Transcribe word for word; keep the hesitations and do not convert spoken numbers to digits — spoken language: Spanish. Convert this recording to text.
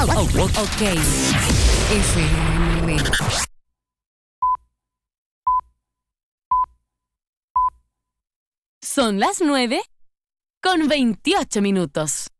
Oh, ok. F M. Son las nueve con veintiocho minutos.